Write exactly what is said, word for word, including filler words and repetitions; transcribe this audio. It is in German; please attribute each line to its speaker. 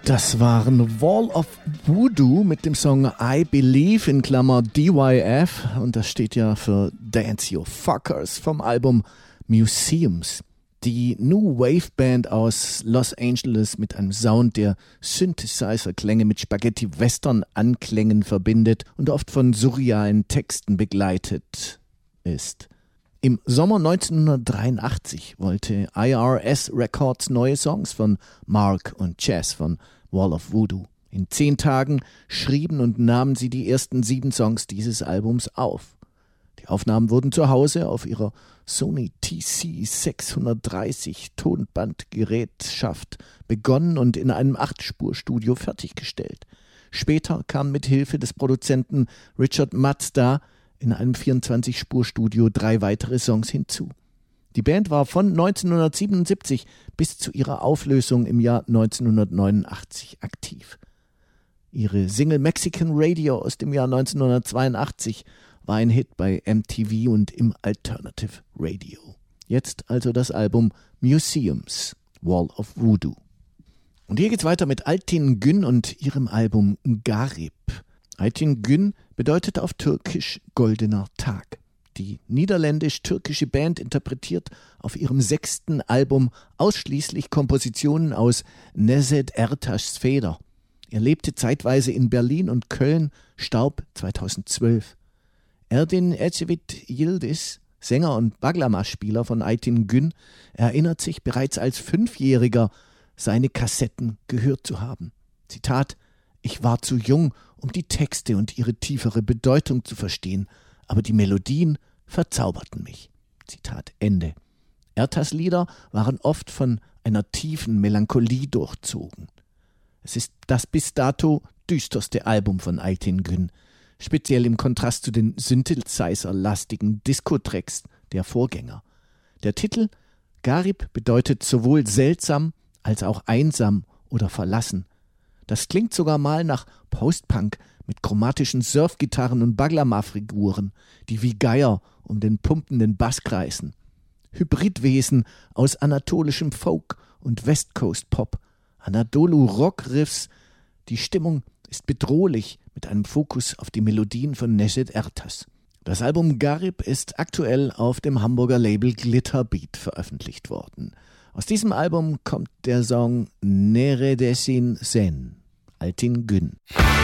Speaker 1: Das waren Wall of Voodoo mit dem Song I Believe in Klammer D Y F und das steht ja für Dance You Fuckers vom Album Museums. Die New Wave Band aus Los Angeles mit einem Sound, der Synthesizer-Klänge mit Spaghetti-Western-Anklängen verbindet und oft von surrealen Texten begleitet ist. Im Sommer neunzehnhundertdreiundachtzig wollte I R S Records neue Songs von Mark und Chess von Wall of Voodoo. In zehn Tagen schrieben und nahmen sie die ersten sieben Songs dieses Albums auf. Die Aufnahmen wurden zu Hause auf ihrer Sony T C sechshundertdreißig Tonbandgerätschaft begonnen und in einem acht-Spur-Studio fertiggestellt. Später kam mit Hilfe des Produzenten Richard Mazda in einem vierundzwanzig-Spur-Studio drei weitere Songs hinzu. Die Band war von neunzehnhundertsiebenundsiebzig bis zu ihrer Auflösung im Jahr neunzehnhundertneunundachtzig aktiv. Ihre Single Mexican Radio aus dem Jahr neunzehnhundertzweiundachtzig war ein Hit bei M T V und im Alternative Radio. Jetzt also das Album Museums, Wall of Voodoo. Und hier geht's weiter mit Altin Gün und ihrem Album Garip. Altin Gün bedeutet auf Türkisch goldener Tag. Die niederländisch-türkische Band interpretiert auf ihrem sechsten Album ausschließlich Kompositionen aus Necdet Ertaş's Feder. Er lebte zeitweise in Berlin und Köln, starb zweitausendzwölf. Erdin Ecevit Yildiz, Sänger und Baglama-Spieler von Altin Gün, erinnert sich bereits als Fünfjähriger, seine Kassetten gehört zu haben. Zitat: Ich war zu jung, um die Texte und ihre tiefere Bedeutung zu verstehen, aber die Melodien verzauberten mich. Zitat Ende. Ertas Lieder waren oft von einer tiefen Melancholie durchzogen. Es ist das bis dato düsterste Album von Altin Gün, speziell im Kontrast zu den Synthesizer-lastigen Disco-Tracks der Vorgänger. Der Titel Garip bedeutet sowohl seltsam als auch einsam oder verlassen. Das klingt sogar mal nach Post-Punk mit chromatischen Surfgitarren und Baglama-Figuren, die wie Geier um den pumpenden Bass kreisen. Hybridwesen aus anatolischem Folk und West Coast Pop, Anadolu-Rock-Riffs. Die Stimmung ist bedrohlich mit einem Fokus auf die Melodien von Necdet Ertaş. Das Album Garip ist aktuell auf dem Hamburger Label Glitterbeat veröffentlicht worden. Aus diesem Album kommt der Song Neredesin Sen, Altin Gün.